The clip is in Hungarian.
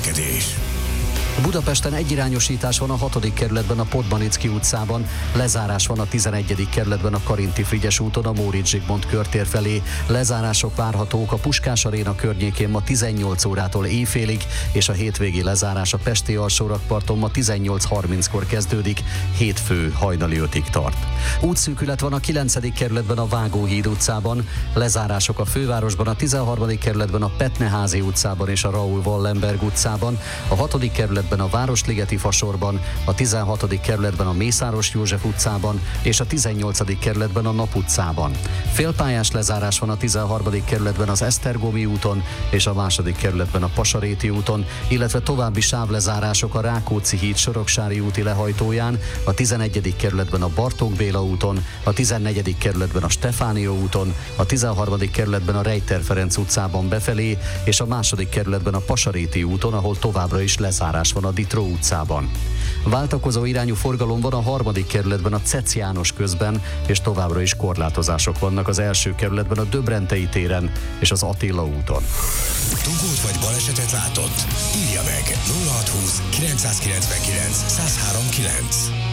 közlekedés. Budapesten egyirányosítás van a 6. kerületben a Podmanicki utcában, lezárás van a 11. kerületben a Karinti-Frigyes úton a Móricz Zsigmond körtér felé. Lezárások várhatók a Puskás Aréna környékén ma 18 órától éjfélig, és a hétvégi lezárás a Pesti alsórakparton ma 18:30-kor kezdődik, hétfő hajnali 5-ig tart. Útszűkület van a 9. kerületben a Vágóhíd utcában, lezárások a fővárosban a 13. kerületben a Petneházi utcában és a Raúl Wallenberg utcában, a 6. kerületben a Városligeti Fasorban, a 16. kerületben a Mészáros József utcában és a 18. kerületben a Nap utcában. Félpályás lezárás van a 13. kerületben az Esztergomi úton és a 2. kerületben a Pasaréti úton, illetve további sávlezárások a Rákóczi híd Soroksári úti lehajtóján, a 11. kerületben a Bartók Béla úton, a 14. kerületben a Stefánió úton, a 13. kerületben a Rejter Ferenc utcában befelé és a 2. kerületben a Pasaréti úton, ahol továbbra is lezárás van a Ditró utcában. Váltakozó irányú forgalom van a 3. kerületben a Cec János közben, és továbbra is korlátozások vannak az 1. kerületben a Döbrentei téren és az Attila úton. Dugót vagy balesetet látott? Írja meg 0620 999 1039.